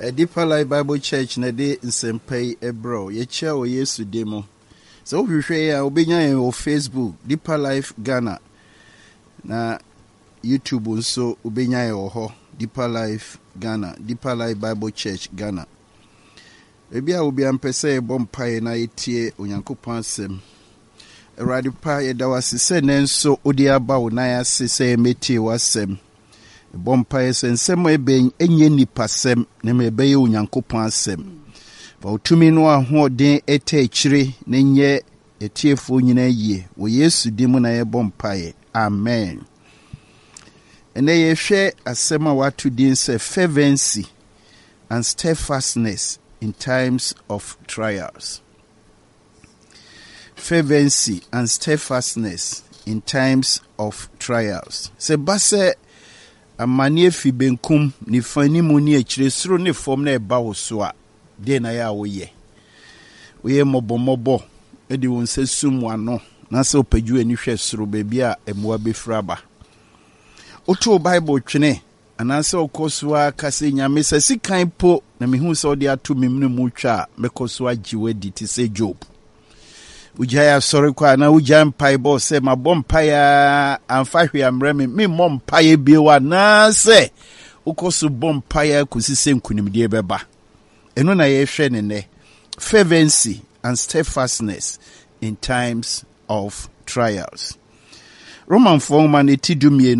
Deeper Life Bible Church na de nsempei ebro ye chia o Yesu demo. So hwehwe ya obenya o Facebook Deeper Life Ghana na YouTube nso obenya ye ho Deeper Life Ghana, Deeper Life Bible Church Ghana. Ebia obi ampese bompae na yetie Onyankopɔn asɛm. Erade pa ye da wasese nenso odi aba wo na ya sese metie wasɛm. Bompae sensem eben enye nipasem na mebeye Onyankopɔn asɛm. Fa utumi no ahoden etechire na nye etiefo nyina yie wo Yesu dimu na ye bompae. Amen. Ene ye hwe asɛm a watu din se fervency and steadfastness in times of trials. Fervency and steadfastness in times of trials. Se base amani efi benkum ni fani mu ni akire soro ne fom na eba wo so a de na ya wo ye mobomobo e de won sesum wano na se opaju ani hwe soro ba bia emwa befraba oto Bible twene anase okosua kase nyame sasi kan po na mehu se odi ato memne mu twa mekosua giwedi ti se Job ujaya sorry kwa na uja mpaibo se mabompaya amfahwe amreme me mompaye biwa na se ukosu bompaya kusise nkunimdie beba eno na yehwe ne fervency and steadfastness in times of trials. Roman 4 man etidumie